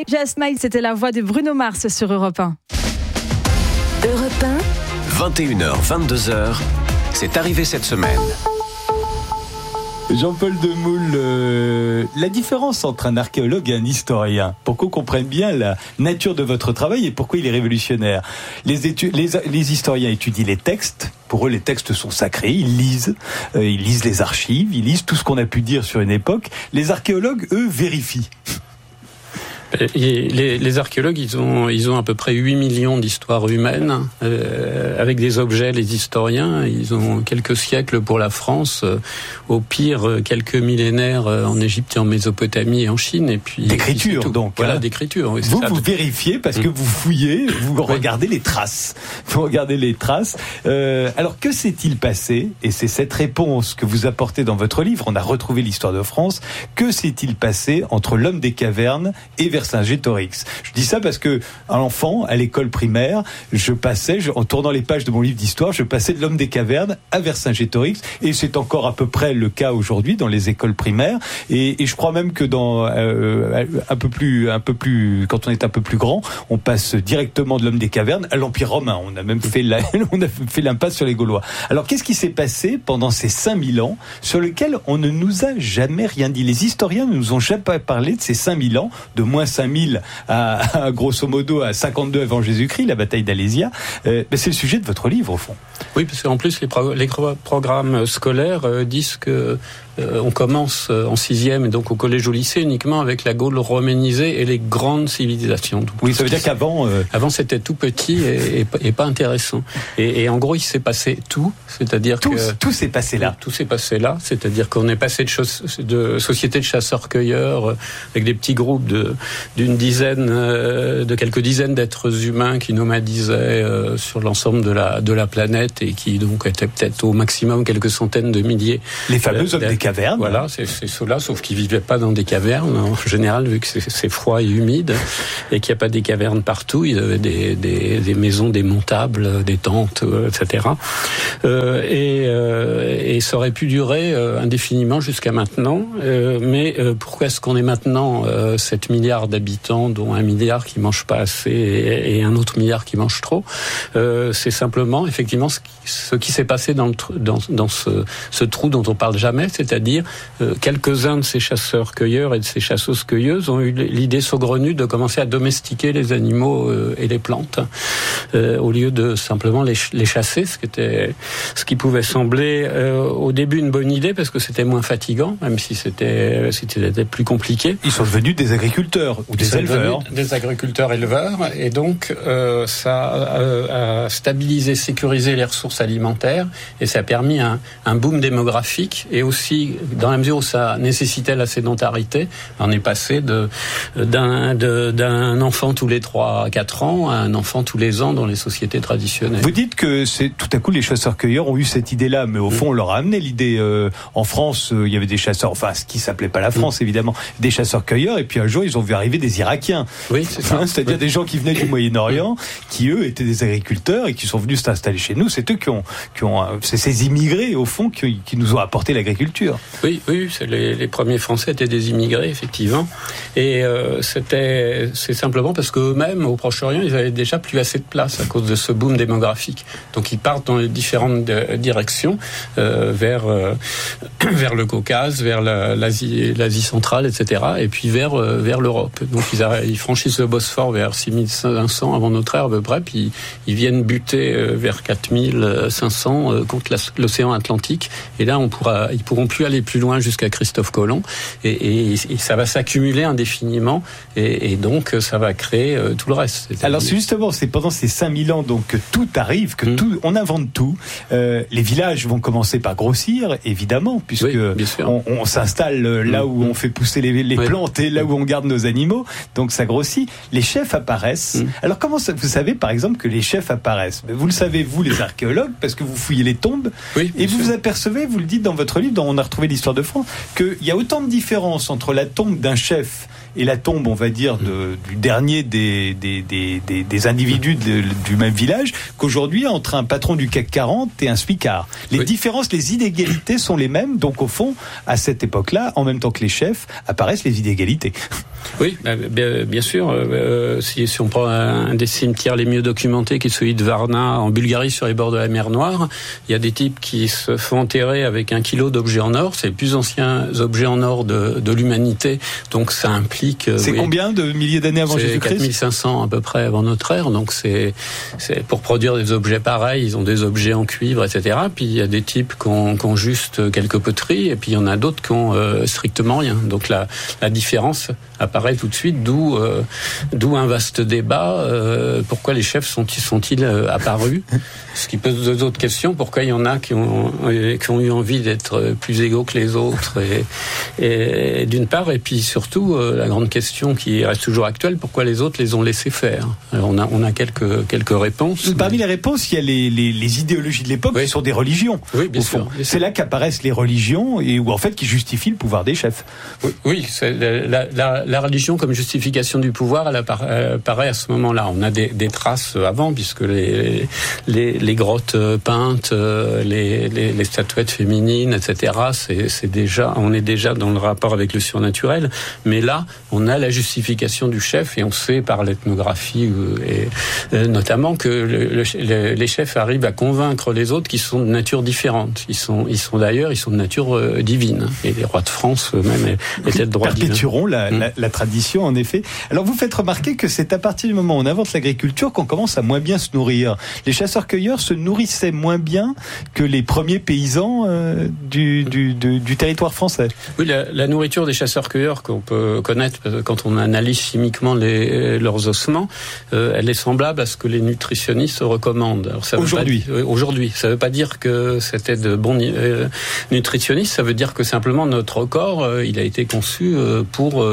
Just Smile, c'était la voix de Bruno Mars sur Europe 1. Europe 1. 21h, 22h, c'est arrivé cette semaine. Jean-Paul Demoule, la différence entre un archéologue et un historien, pour qu'on comprenne bien la nature de votre travail et pourquoi il est révolutionnaire. Les historiens étudient les textes. Pour eux, les textes sont sacrés. Ils lisent les archives, ils lisent tout ce qu'on a pu dire sur une époque. Les archéologues, eux, vérifient. Les archéologues, ils ont à peu près 8 millions d'histoires humaines avec des objets. Les historiens, ils ont quelques siècles pour la France, au pire quelques millénaires en Égypte et en Mésopotamie et en Chine, et puis d'écriture. Donc voilà, d'écriture. Oui, vous vérifiez parce que vous fouillez, vous regardez les traces. Vous regardez les traces. Alors que s'est-il passé? Et c'est cette réponse que vous apportez dans votre livre. On a retrouvé l'histoire de France. Que s'est-il passé entre l'homme des cavernes et Vercingétorix? Je dis ça parce que, un enfant, à l'école primaire, en tournant les pages de mon livre d'histoire, je passais de l'homme des cavernes à Vercingétorix, et c'est encore à peu près le cas aujourd'hui dans les écoles primaires, et je crois même que dans, un peu plus, quand on est un peu plus grand, on passe directement de l'homme des cavernes à l'Empire romain. On a même fait l'impasse sur les Gaulois. Alors, qu'est-ce qui s'est passé pendant ces 5000 ans, sur lesquels on ne nous a jamais rien dit? Les historiens ne nous ont jamais parlé de ces 5000 ans, de moins 5000 à grosso modo à 52 avant Jésus-Christ, la bataille d'Alésia. C'est le sujet de votre livre, au fond. Oui, parce qu'en plus, les programmes scolaires disent que on commence en 6e et donc au collège ou au lycée uniquement avec la Gaule romanisée et les grandes civilisations. Donc, oui, ça veut dire qu'avant... Avant, c'était tout petit et pas intéressant. Et en gros, il s'est passé tout, c'est-à-dire que... Tout s'est passé là. Tout s'est passé là, c'est-à-dire qu'on est passé de société de chasseurs-cueilleurs avec des petits groupes de quelques dizaines d'êtres humains qui nomadisaient sur l'ensemble de la planète et qui donc étaient peut-être au maximum quelques centaines de milliers. Les fameux hommes des cavernes. Voilà, c'est ceux-là, sauf qu'ils vivaient pas dans des cavernes en général, vu que c'est froid et humide et qu'il n'y a pas des cavernes partout. Ils avaient des maisons démontables, des tentes, etc. Et ça aurait pu durer indéfiniment jusqu'à maintenant. Mais pourquoi est-ce qu'on est maintenant 7 milliards d'habitants, dont 1 milliard qui mange pas assez et un autre milliard qui mange trop? C'est simplement, effectivement, ce qui s'est passé dans ce trou dont on parle jamais, c'est-à-dire quelques-uns de ces chasseurs-cueilleurs et de ces chasseuses-cueilleuses ont eu l'idée saugrenue de commencer à domestiquer les animaux et les plantes au lieu de simplement les chasser, ce qui pouvait sembler au début une bonne idée parce que c'était moins fatigant, même si c'était plus compliqué. Ils sont devenus des agriculteurs ou des éleveurs. Des agriculteurs-éleveurs, et donc ça a stabilisé, sécurisé les ressources alimentaires, et ça a permis un boom démographique, et aussi, dans la mesure où ça nécessitait la sédentarité, on est passé d'un enfant tous les 3-4 ans à un enfant tous les ans dans les sociétés traditionnelles. Vous dites que tout à coup les chasseurs-cueilleurs ont eu cette idée-là, mais au fond on leur a amené l'idée. En France, il y avait des chasseurs, enfin ce qui s'appelait pas la France évidemment, des chasseurs-cueilleurs, et puis un jour ils ont vu arriver des Irakiens. Oui, c'est ça. C'est-à-dire des gens qui venaient du Moyen-Orient, qui eux étaient des agriculteurs et qui sont venus s'installer chez nous. C'est eux qui ont c'est ces immigrés au fond qui nous ont apporté l'agriculture. Oui, les premiers Français étaient des immigrés, effectivement. Et c'est simplement parce qu'eux-mêmes, au Proche-Orient, ils avaient déjà plus assez de place à cause de ce boom démographique. Donc ils partent dans les différentes directions, vers le Caucase, vers l'Asie centrale, etc. Et puis vers l'Europe. Donc ils franchissent le Bosphore vers 6500 avant notre ère à peu près, puis ils viennent buter vers 4500 contre l'océan Atlantique. Et là, ils pourront plus aller plus loin jusqu'à Christophe Colomb, et ça va s'accumuler indéfiniment, et donc ça va créer tout le reste. Alors justement, c'est pendant ces 5000 ans donc que tout arrive, que on invente tout. Les villages vont commencer par grossir, évidemment, puisque on s'installe là où on fait pousser les plantes et là où on garde nos animaux, donc ça grossit. Les chefs apparaissent. Alors comment ça, vous savez par exemple que les chefs apparaissent? Vous le savez, vous les archéologues, parce que vous fouillez les tombes, et vous apercevez, vous le dites dans votre livre, dont on a retrouvé l'histoire de France, qu'il y a autant de différences entre la tombe d'un chef et la tombe, on va dire, du dernier des individus du même village, qu'aujourd'hui entre un patron du CAC 40 et un smicard. Les différences, les inégalités sont les mêmes, donc au fond, à cette époque-là, en même temps que les chefs, apparaissent les inégalités. Oui, bien sûr. Si on prend un des cimetières les mieux documentés, qui est celui de Varna, en Bulgarie, sur les bords de la mer Noire, il y a des types qui se font enterrer avec 1 kilo d'objets en or. C'est les plus anciens objets en or de l'humanité. Donc ça implique... C'est combien de milliers d'années avant Jésus-Christ ? 4500 à peu près avant notre ère. Donc c'est pour produire des objets pareils, ils ont des objets en cuivre, etc. Puis il y a des types qui ont juste quelques poteries, et puis il y en a d'autres qui ont strictement rien. Donc la différence apparaît tout de suite, d'où un vaste débat. Pourquoi les chefs sont-ils apparus ? Ce qui pose d'autres questions. Pourquoi il y en a qui ont eu envie d'être plus égaux que les autres, et d'une part, et puis surtout la grande question qui reste toujours actuelle, pourquoi les autres les ont laissés faire ? Alors on a quelques réponses. Parmi les réponses, il y a les idéologies de l'époque, qui sont des religions. Oui, bien sûr. C'est là qu'apparaissent les religions, et où en fait qui justifient le pouvoir des chefs. Oui, c'est la religion comme justification du pouvoir, elle apparaît à ce moment-là. On a des traces avant, puisque les grottes peintes, les statuettes féminines, etc. On est déjà dans le rapport avec le surnaturel. Mais là, on a la justification du chef, et on sait par l'ethnographie, notamment que les chefs arrivent à convaincre les autres qui sont de nature différente. Ils sont de nature divine. Et les rois de France même étaient de droit divin. Perpétueront la tradition, en effet. Alors vous faites remarquer que c'est à partir du moment où on invente l'agriculture qu'on commence à moins bien se nourrir. Les chasseurs-cueilleurs se nourrissaient moins bien que les premiers paysans du territoire français. Oui, la nourriture des chasseurs-cueilleurs qu'on peut connaître quand on analyse chimiquement leurs ossements, elle est semblable à ce que les nutritionnistes recommandent. Alors, aujourd'hui, ça ne veut pas dire que c'était de bons nutritionnistes, ça veut dire que simplement notre corps, il a été conçu pour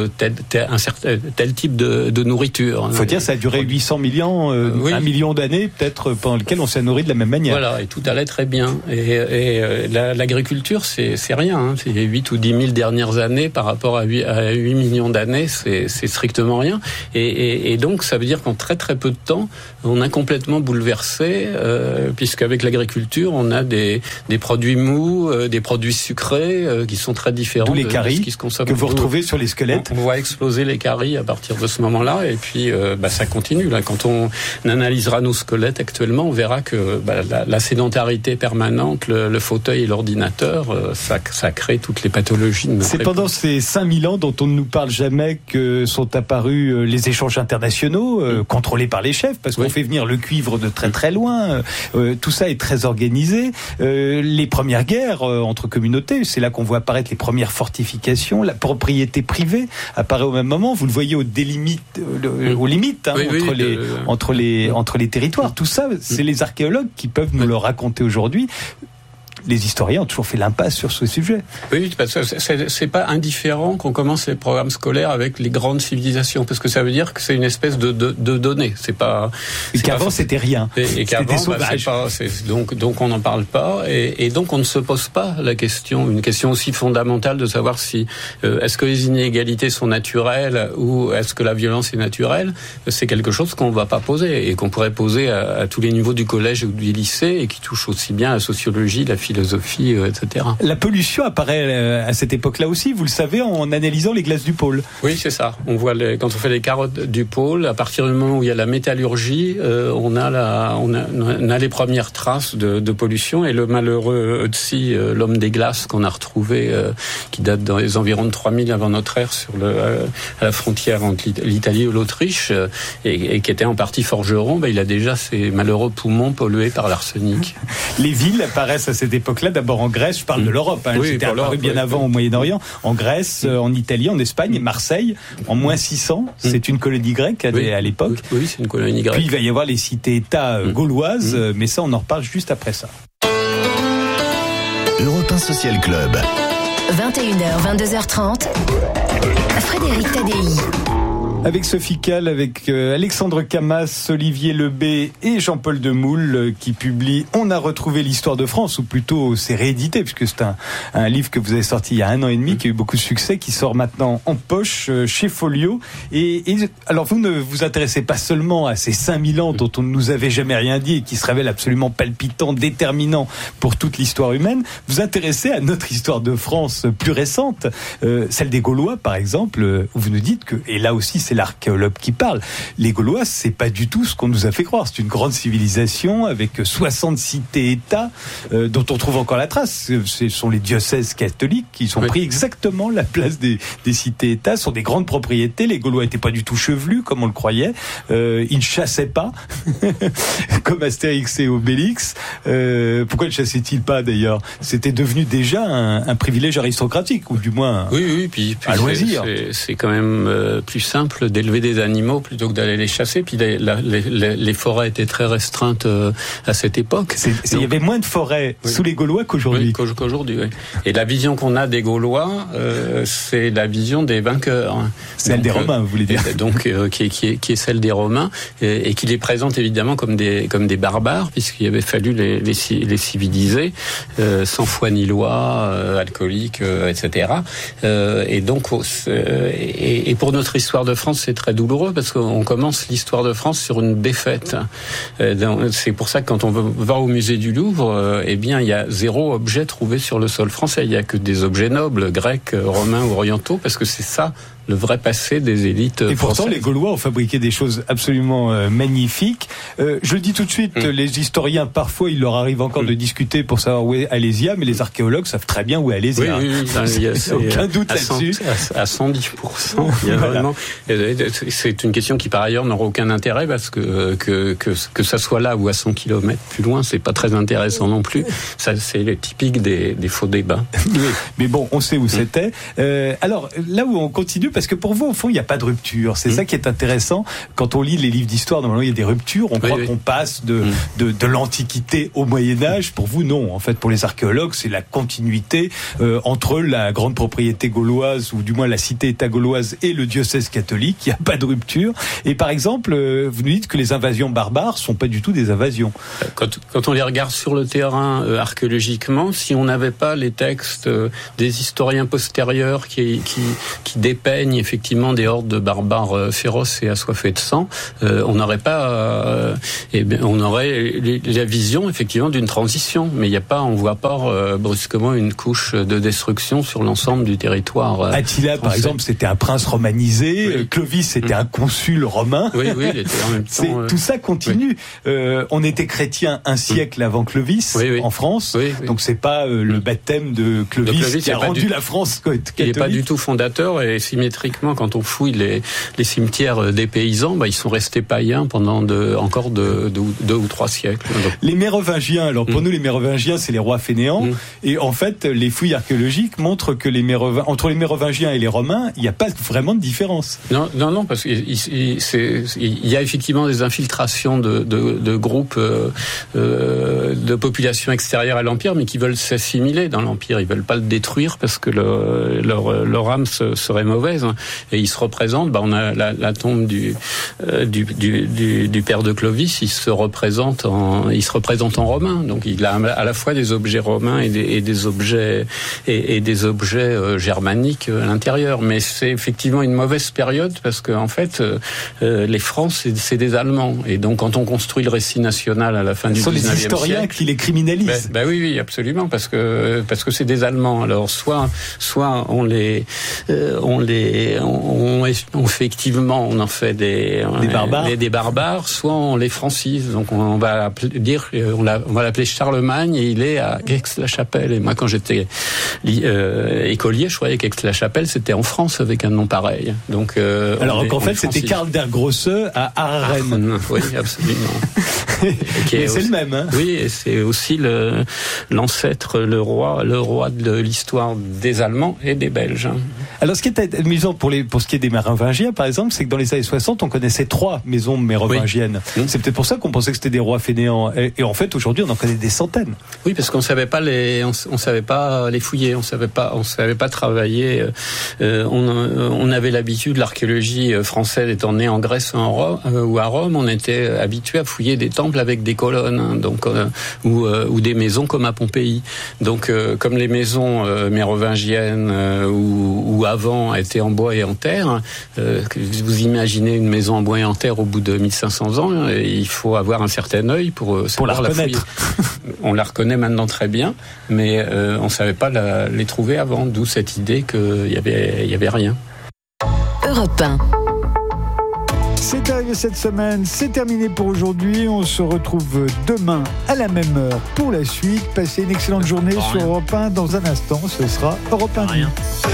tel type de nourriture. Il faut dire que ça a duré 800 millions, 1 million d'années peut-être, pendant lesquelles on s'est nourri de la même manière. Voilà, et tout allait très bien. Et l'agriculture, c'est rien. Hein. C'est les 8 ou 10 000 dernières années par rapport à 8 millions d'années, c'est strictement rien. Et donc, ça veut dire qu'en très très peu de temps, on a complètement bouleversé, puisqu'avec l'agriculture, on a des produits mous, des produits sucrés qui sont très différents. D'où les caries que vous retrouvez sur les squelettes. On voit exploser les caries à partir de ce moment-là, et puis ça continue. Là, quand on analysera nos squelettes actuellement, on verra que la sédentarité permanente, le fauteuil et l'ordinateur, ça crée toutes les pathologies. C'est pendant ces 5000 ans dont on ne nous parle jamais que sont apparus les échanges internationaux, contrôlés par les chefs, parce qu'on fait venir le cuivre de très très loin. Tout ça est très organisé. Les premières guerres entre communautés, c'est là qu'on voit apparaître les premières fortifications. La propriété privée apparaît au même moment. Vous le voyez aux limites entre les territoires. Tout ça, c'est les archéologues qui peuvent nous le raconter aujourd'hui. Les historiens ont toujours fait l'impasse sur ce sujet. Oui, parce que c'est pas indifférent qu'on commence les programmes scolaires avec les grandes civilisations, parce que ça veut dire que c'est une espèce de données. C'est pas. Et qu'avant c'était rien. Et qu'avant, donc on n'en parle pas, et donc on ne se pose pas la question, une question aussi fondamentale de savoir si est-ce que les inégalités sont naturelles ou est-ce que la violence est naturelle. C'est quelque chose qu'on ne va pas poser et qu'on pourrait poser à tous les niveaux du collège ou du lycée, et qui touche aussi bien à la sociologie, la philosophie, etc. La pollution apparaît à cette époque-là aussi, vous le savez, en analysant les glaces du pôle. Oui, c'est ça. On voit quand on fait les carottes du pôle, à partir du moment où il y a la métallurgie, on a les premières traces de pollution, et le malheureux Ötzi, l'homme des glaces qu'on a retrouvé, qui date dans les environs de 3000 avant notre ère, à la frontière entre l'Italie et l'Autriche, et qui était en partie forgeron, il a déjà ses malheureux poumons pollués par l'arsenic. Les villes apparaissent à cette époque-là, d'abord en Grèce, je parle de l'Europe, c'était apparu bien avant au Moyen-Orient, en Grèce, en Italie, en Espagne, Marseille, en moins 600, c'est une colonie grecque à l'époque. Oui, c'est une colonie grecque. Puis il va y avoir les cités-États gauloises, mais ça on en reparle juste après ça. Europe 1 Social Club. 21h, 22h30, Frédéric Tadei. Avec Sophie Calle, avec Alexandre Camas, Olivier Lebé et Jean-Paul Demoule qui publie On a retrouvé l'histoire de France, ou plutôt c'est réédité puisque c'est un livre que vous avez sorti il y a 1 an et demi, qui a eu beaucoup de succès, qui sort maintenant en poche chez Folio. Et alors vous ne vous intéressez pas seulement à ces 5000 ans dont on ne nous avait jamais rien dit et qui se révèlent absolument palpitants, déterminants pour toute l'histoire humaine, vous intéressez à notre histoire de France plus récente, celle des Gaulois par exemple, où vous nous dites que, et là aussi c'est l'archéologue qui parle, les Gaulois c'est pas du tout ce qu'on nous a fait croire, c'est une grande civilisation avec 60 cités-États dont on trouve encore la trace, ce sont les diocèses catholiques qui ont pris exactement la place des cités-États, ce sont des grandes propriétés, les Gaulois n'étaient pas du tout chevelus comme on le croyait, ils ne chassaient pas comme Astérix et Obélix, pourquoi ne chassaient-ils pas d'ailleurs? C'était devenu déjà un privilège aristocratique, ou du moins puis un loisir. C'est quand même plus simple d'élever des animaux plutôt que d'aller les chasser. Puis les forêts étaient très restreintes à cette époque. Il y avait moins de forêts sous les Gaulois qu'aujourd'hui. Qu'aujourd'hui, oui. Et la vision qu'on a des Gaulois, c'est la vision des vainqueurs. Celle des Romains, vous voulez dire. Donc, qui est celle des Romains, et qui les présente évidemment comme des barbares, puisqu'il avait fallu les civiliser, sans foi ni loi, alcooliques, etc. Et donc, et pour notre histoire de France, c'est très douloureux parce qu'on commence l'histoire de France sur une défaite. C'est pour ça que quand on va au musée du Louvre, eh bien, il y a 0 objet trouvé sur le sol français. Il y a que des objets nobles, grecs, romains ou orientaux, parce que c'est ça le vrai passé des élites françaises. Et pourtant, les Gaulois ont fabriqué des choses absolument magnifiques. Je le dis tout de suite, les historiens, parfois, il leur arrive encore de discuter pour savoir où est Alésia, mais les archéologues savent très bien où est Alésia. Il y a aucun doute là-dessus. À 110%. Il y a vraiment, c'est une question qui, par ailleurs, n'aura aucun intérêt parce que ça soit là ou à 100 km plus loin, c'est pas très intéressant non plus. Ça, c'est le typique des faux débats. Oui, mais bon, on sait où c'était. Alors, là où on continue, parce que pour vous, au fond, il n'y a pas de rupture. C'est ça qui est intéressant. Quand on lit les livres d'histoire, normalement, il y a des ruptures. On croit qu'on passe de l'Antiquité au Moyen-Âge. Pour vous, non. En fait, pour les archéologues, c'est la continuité entre la grande propriété gauloise, ou du moins la cité-État gauloise, et le diocèse catholique. Il n'y a pas de rupture. Et par exemple, vous nous dites que les invasions barbares sont pas du tout des invasions. Quand on les regarde sur le terrain archéologiquement, si on n'avait pas les textes des historiens postérieurs qui dépeignent effectivement des hordes de barbares féroces et assoiffés de sang, on n'aurait pas, on aurait la vision effectivement d'une transition, mais il y a pas, on voit pas brusquement une couche de destruction sur l'ensemble du territoire. Attila, par exemple, c'était un prince romanisé. Clovis, c'était un consul romain. Oui, il était en même temps. Tout ça continue. On était chrétien un siècle avant Clovis en France, donc c'est pas le baptême de Clovis qui a rendu la France catholique. Il n'est pas du tout fondateur, et symétriquement, quand on fouille les cimetières des paysans, ils sont restés païens pendant encore 2 ou 3 siècles. Donc, les Mérovingiens, alors pour nous les Mérovingiens c'est les rois fainéants, et en fait les fouilles archéologiques montrent que entre les Mérovingiens et les Romains, il n'y a pas vraiment de différence. Non, parce qu'il y a effectivement des infiltrations de groupes de populations extérieures à l'Empire, mais qui veulent s'assimiler dans l'Empire. Ils veulent pas le détruire parce que leur âme serait mauvaise. Et ils se représentent. On a la tombe du père de Clovis. Il se représente en romain. Donc il a à la fois des objets romains et des objets germaniques à l'intérieur. Mais c'est effectivement une mauvaise période parce que en fait les Francs c'est des Allemands. Et donc quand on construit le récit national à la fin du 19e siècle, ce sont les historiens qui les criminalisent. Oui, absolument, parce que c'est des Allemands. Alors soit on effectivement on en fait des barbares, soit on les francise. Donc on va l'appeler Charlemagne, et il est à Aix-la-Chapelle. Et moi quand j'étais écolier, je croyais qu'Aix-la-Chapelle c'était en France avec un nom pareil. Donc alors qu'en fait c'était Karl der Grosse à Arren. Oui, absolument. Mais c'est le même, hein. Oui, et c'est aussi l'ancêtre, le roi de l'histoire des Allemands et des Belges. Alors, ce qui est amusant pour ce qui est des Mérovingiens, par exemple, c'est que dans les années 60, on connaissait 3 maisons mérovingiennes. Oui. C'est peut-être pour ça qu'on pensait que c'était des rois fainéants. Et en fait, aujourd'hui, on en connaît des centaines. Oui, parce qu'on savait pas on savait pas les fouiller, on savait pas travailler. On avait l'habitude, l'archéologie française étant née en Grèce ou à Rome, on était habitué à fouiller des temples avec des colonnes, donc ou des maisons comme à Pompéi. Donc, comme les maisons mérovingiennes ou avant étaient en bois et en terre, vous imaginez une maison en bois et en terre au bout de 1500 ans, il faut avoir un certain œil pour la reconnaître. On la reconnaît maintenant très bien, mais on ne savait pas les trouver avant, d'où cette idée qu'il y avait rien. Europe 1. C'est arrivé cette semaine, c'est terminé pour aujourd'hui. On se retrouve demain à la même heure pour la suite. Passez une excellente journée sur Europe 1. Dans un instant, ce sera Europe 1.